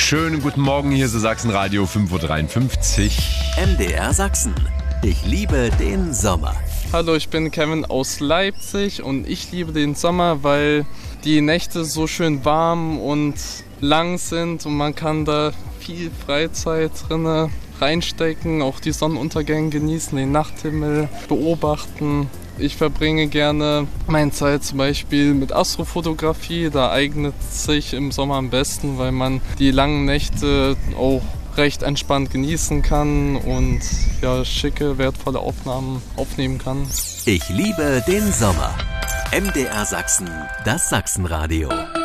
Schönen guten Morgen, hier ist Sachsenradio 5:53 Uhr. MDR Sachsen. Ich liebe den Sommer. Hallo, ich bin Kevin aus Leipzig und ich liebe den Sommer, weil die Nächte so schön warm und lang sind und man kann da viel Freizeit drin reinstecken, auch die Sonnenuntergänge genießen, den Nachthimmel beobachten. Ich verbringe gerne meine Zeit zum Beispiel mit Astrofotografie. Da eignet sich im Sommer am besten, weil man die langen Nächte auch recht entspannt genießen kann und ja, schicke, wertvolle Aufnahmen aufnehmen kann. Ich liebe den Sommer. MDR Sachsen, das Sachsenradio.